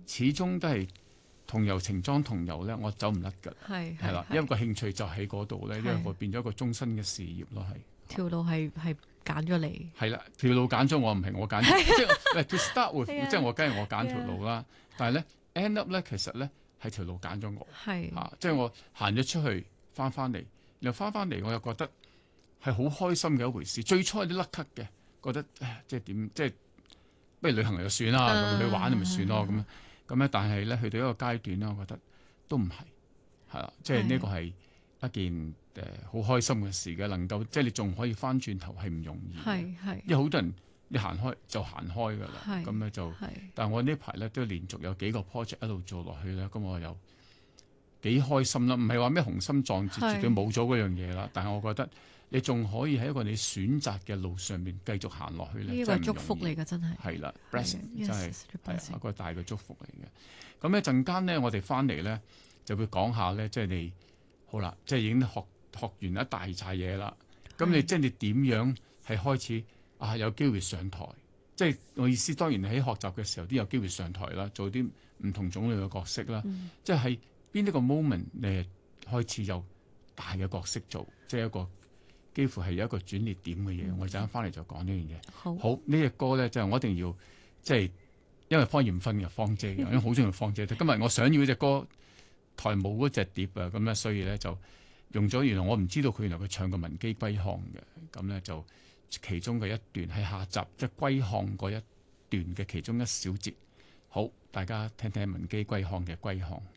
始終都係同遊情裝同遊咧，我走唔甩㗎。係啦，因為個興趣就喺嗰度咧，因為我變咗一個終身嘅事業咯，係條路係揀咗你。係啦，條路揀咗我，唔係我揀，即係 to start with，即係我梗係我揀條路啦。但係咧 end up 咧，其實咧係條路揀咗我。即係我行咗出去，翻嚟，然後翻嚟，我又覺得係好開心嘅一回事。最初有啲甩咳嘅，覺得即係點，即係不如旅行就算啦，咁去玩就咪算咯，咁咧。但係咧去到一個階段咧，我覺得都唔係，係啦，即係呢個係一件好開心嘅事嘅，能夠即係你仲可以翻轉頭係唔容易嘅，因為好多人你行開就行開㗎啦，咁咧就。但係我呢排咧都連續有幾個 project 一路做落去咧，咁我又幾開心啦。唔係話咩雄心壯志自己冇咗嗰樣嘢啦，但係我覺得你仲可以喺一個你選擇嘅路上面繼續行落去咧， 呢個祝福嚟㗎，真係係啦 blessing 真係一個大嘅祝福嚟嘅。咁一陣間咧，我哋翻嚟咧就會講下咧，即係你好啦，即係已經學完一大紮嘢啦。咁你即係你點樣係開始有機會上台？即係我意思，當然喺學習嘅時候都有機會上台啦，做啲唔同種類嘅角色啦。即係邊一個 moment 你係開始有大嘅角色做，即係一個幾乎係有一個轉捩點嘅嘢。我陣間翻嚟就講呢樣嘢。好呢隻歌咧，就係我一定要即係，因為方艷芬嘅芳姐嘅，因為好中意芳姐。今日我想要呢隻歌台冇嗰隻碟啊，咁咧所以咧就用咗。原來我唔知道佢原來佢唱過《文姬歸漢》嘅，咁咧就其中嘅一段喺下集即係歸漢嗰一段嘅其中一小節。好，大家聽聽《文姬歸漢》嘅歸漢。